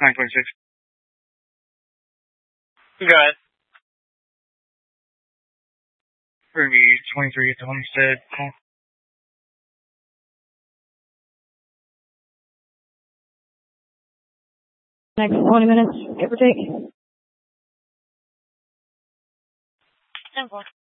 926. Go ahead. We're going to be 23 at the Homestead. Next 20 minutes, give or take. 10-4.